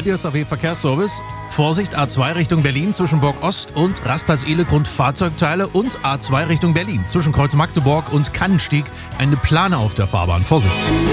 Radio SAW Verkehrsservice. Vorsicht, A2 Richtung Berlin zwischen Borg Ost und Rastplatz Ehlegrund Fahrzeugteile und A2 Richtung Berlin zwischen Kreuz Magdeburg und Kannenstieg eine Plane auf der Fahrbahn. Vorsicht!